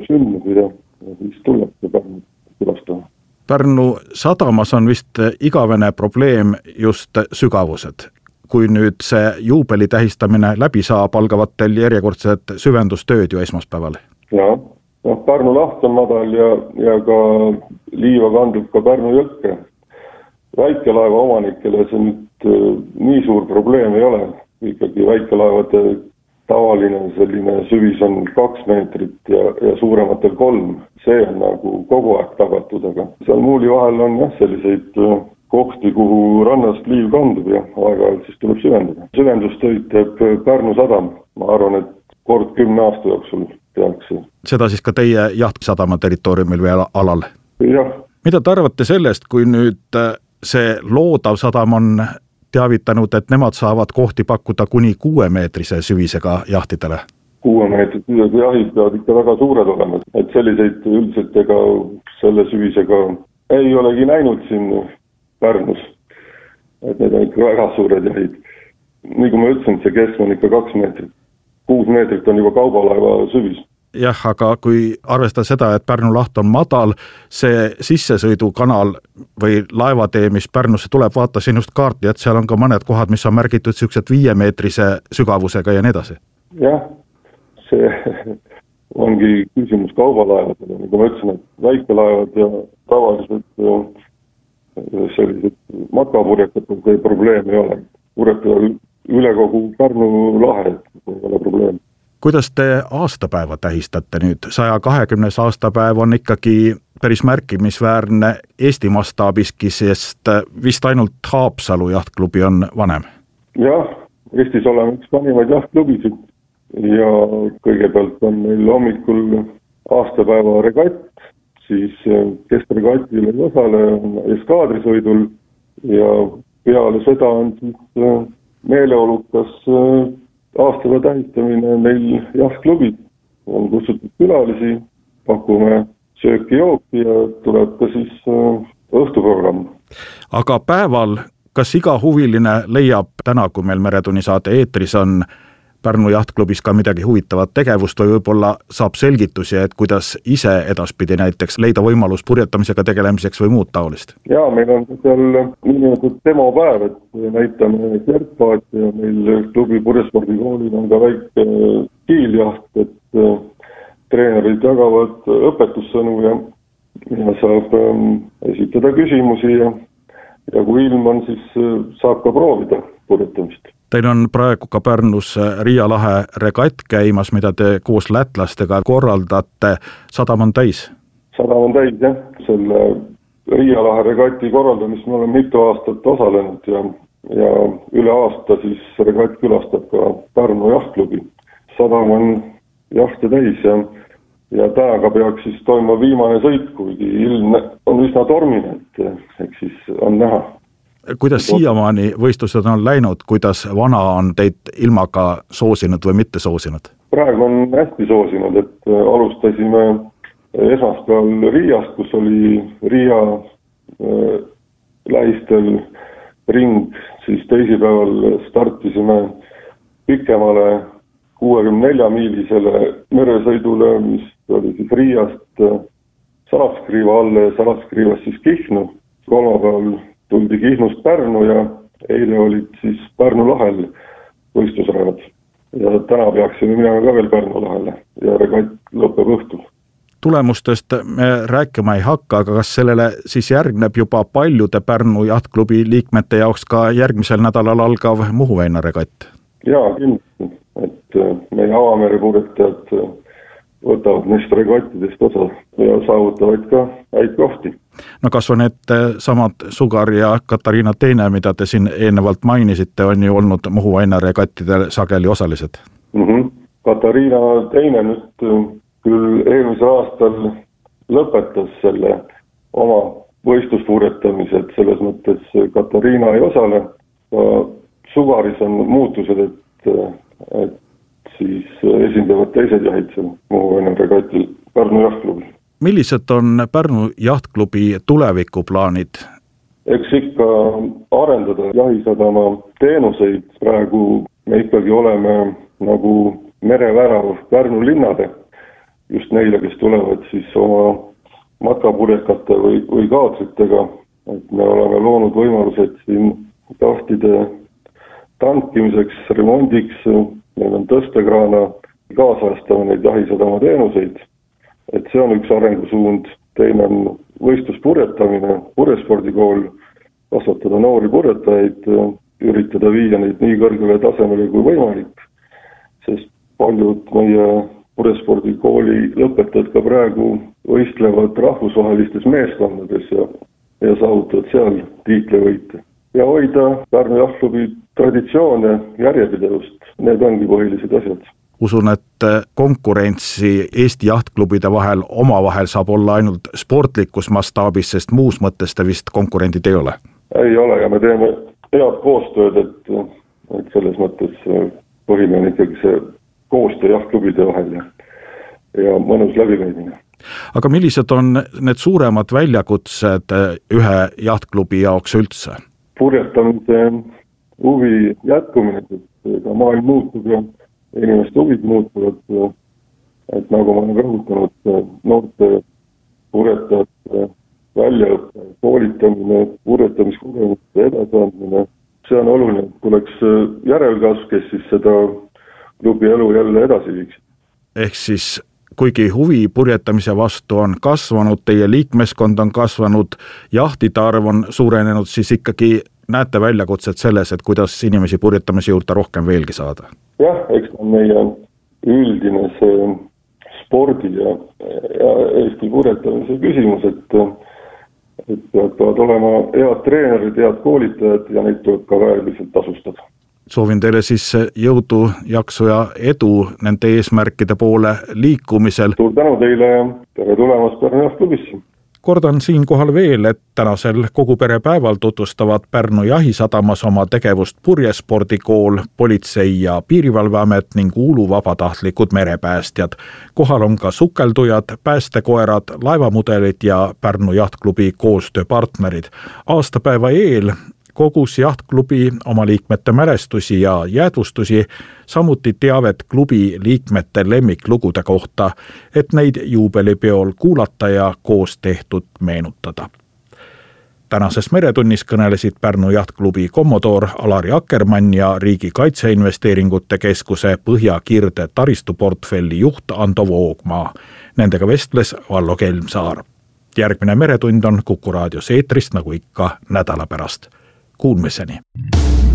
sündmusi ja siis tullakse Pärnu külastama. Pärnu sadamas on vist igavene probleem just sügavused. Kui nüüd see juubeli tähistamine läbi saab, algavad järjekordsed süvendustööd ju esmaspäeval. Jaa, Pärnu laht on madal ja ka liiva kandub ka Pärnu jõkke. Väikelaeva omanikele see nüüd nii suur probleem ei ole. Ikkagi väikelaevade tavaline selline süvis on 2 meetrit ja suurematel 3. See on nagu kogu aeg tagatud, aga seal muuli vahel on selliseid kohti, kuhu rannast liiv kandub ja aeg-ajalt siis tuleb süvendada. Süvendustöid teeb Pärnu sadam. Ma arvan, et kord 10 aasta jooksul tehakse. Seda siis ka teie jahtsadama territooriumil või alal? Jah. Mida te arvate sellest, kui nüüd see loodav sadam on teavitanud, et nemad saavad kohti pakkuda kuni 6-meetrise süvisega jahtidele? 6-meetrised jahid peavad ikka väga suured olema. Et selliseid üldiselt ega selle süvisega ei olegi näinud siin Pärnus. Et need on ikka väga suured jahid. Nii kui ma ütlesin, see kesk on ikka 2 meetrit. 6 meetrit on juba kaubalaeva süvis. Jah, aga kui arvestada seda, et Pärnu laht on madal, see sissesõidukanal või laevatee, mis Pärnusse tuleb, vaatasin just kaarti, et seal on ka mõned kohad, mis on märgitud sellised 5-meetrise sügavusega ja nii edasi. Jah, see ongi küsimus kaubalaevadele. Nagu ma ütlesin, et väikelaevad ja tavaliselt sellised matkapurjekatel see probleem ei ole. Purjetada üle kogu Pärnu lahe ei ole probleem. Kuidas te aastapäeva tähistate nüüd? 120. aastapäev on ikkagi päris märkimisväärne Eesti mastaabiski, sest vist ainult Haapsalu jahtklubi on vanem. Jah, Eestis oleme üks vanimaid jahtklubisid ja kõigepealt on meil hommikul aastapäeva regatt, siis kes regatil ei osale, on eskaadrisõidul ja peale seda on siis meeleolukas aastava tähistamine meil jahtklubid. On kutsutud külalisi, pakume sööki-jooki ja tuleb ka siis õhtuprogramm. Aga päeval, kas iga huviline leiab täna, kui meil Meretunni saate eetris on Pärnu jahtklubis ka midagi huvitavat tegevust või võib-olla saab selgitusi, et kuidas ise edaspidi näiteks leida võimalus purjetamisega tegelemiseks või muud taolist? Jaa, meil on seal niimoodi demopäev, et näitame kertpaati ja meil klubi purjespordikoolil on ka väike kiiljaht, et treenerid jagavad õpetussõnu ja saab esitada küsimusi ja kui ilm on, siis saab ka proovida purjetamist. Teil on praegu ka Pärnus Riia lahe regatt käimas, mida te koos lätlastega korraldate. Sadam on täis? Sadam on täis, jah. Selle Riia lahe regati korraldamist me oleme mitu aastat osalenud ja üle aasta siis regatt külastab ka Pärnu jahtklubi. Sadam on jahte täis ja tänaga peaks siis toimuma viimane sõit, kuigi ilm on üsna tormine, et eks siis on näha. Kuidas siiamaani võistlused on läinud, kuidas vana on teid ilmaga soosinud või mitte soosinud? Praegu on hästi soosinud, et alustasime esmaspäeval Riiast, kus oli Riia lähistel ring, siis teisipäeval startisime pikemale 64-miilisele meresõidule, mis oli siis Riiast Salaskriiva alla ja Salaskriivast siis Kihnu. Kolmapäeval tuldi Kihnust Pärnu ja eile olid siis Pärnu lahel võistlusrajad. Ja täna peaksime minema ka veel Pärnu lahele ja regatt lõpeb õhtul. Tulemustest me rääkima ei hakka, aga kas sellele siis järgneb juba paljude Pärnu jahtklubi liikmete jaoks ka järgmisel nädalal algav Muhu väina regatt? Jaa, kindlasti, et meie avamerepurjetajad võtavad neist regattidest osa ja saavutavad ka häid kohti. No kas on need samad Sugar ja Katariina teine, mida te siin eelnevalt mainisite, on ju olnud Muhu väina regattidel sageli osalised? Katariina teine nüüd küll eelmisel aastal lõpetas selle oma võistluspurjetamise, et selles mõttes Katariina ei osale. Sugaris on muutused, et siis esindavad teised jahid seal Muhu väina regatil Pärnu jahtklubil. Millised on Pärnu jahtklubi tulevikuplaanid? Eks ikka arendada jahisadama teenuseid. Praegu me ikkagi oleme nagu merevärav Pärnu linnade just neile, kes tulevad siis oma matkapurjekate või kaadritega, et me oleme loonud võimalused siin jahtide tankimiseks, remondiks, meil on tõstekraana, kaasajastame neid jahisadama teenuseid, et see on üks arengusuund. Teine on võistluspurjetamine, purjespordikool, kasvatada noori purjetajaid, üritada viia neid nii kõrgele tasemele kui võimalik, sest paljud meie purjespordikooli lõpetajad ka praegu võistlevad rahvusvahelistes meeskondades ja saavutavad seal tiitlivõite. Ja hoida Pärnu Jahtklubi traditsioone, järjepidevust, need ongi põhilised asjad. Usun, et konkurentsi Eesti jahtklubide vahel omavahel saab olla ainult sportlikus mastaabis, sest muus mõttes te vist konkurendid ei ole? Ei ole ja me teeme head koostööd, et selles mõttes põhiline on ikkagi see koostöö jahtklubide vahel ja mõnus läbikäimine. Aga millised on need suuremad väljakutsed ühe jahtklubi jaoks üldse? Purjetamise huvi jätkumine, et maailm muutub ja inimeste huvid muutuvad, et nagu ma olen rõhutanud, noorte purjetajate väljaõppe, koolitamine, purjetamiskogemuste edasiandmine, see on oluline, et tuleks järelkasv, kes siis seda klubi elu jälle edasi viiksid. Ehk siis kuigi huvi purjetamise vastu on kasvanud, teie liikmeskond on kasvanud, jahtide arv on suurenenud, siis ikkagi näete väljakutset selles, et kuidas inimesi purjetamise juurde rohkem veelgi saada? Jah, eks on meie üldine see spordi ja Eesti purjetamise küsimus, et peavad olema head treenerid, head koolitajad ja neid tuleb ka vääriliselt tasustada. Soovin teile siis jõudu, jaksu ja edu nende eesmärkide poole liikumisel. Suur tänu teile ja tere tulemast Pärnu Jahtklubisse. Kordan siinkohal veel, et tänasel koguperepäeval tutvustavad Pärnu jahisadamas oma tegevust purjespordikool, politsei- ja piirivalveamet ning Uulu vabatahtlikud merepäästjad. Kohal on ka sukeldujad, päästekoerad, laevamudelid ja Pärnu jahtklubi koostööpartnerid. Aastapäeva eel kogus jahtklubi oma liikmete mälestusi ja jäädvustusi, samuti teavet klubi liikmete lemmiklugude kohta, et neid juubelipeol kuulata ja koos tehtud meenutada. Tänases Meretunnis kõnelesid Pärnu jahtklubi kommodoor Alari Akkermann ja Riigi Kaitseinvesteeringute Keskuse Põhja-Kirde taristuportfelli juht Ando Voogmaa. Nendega vestles Vallo Kelmsaar. Järgmine Meretund on Kuku raadios eetrist nagu ikka nädala pärast. Kuulmiseni.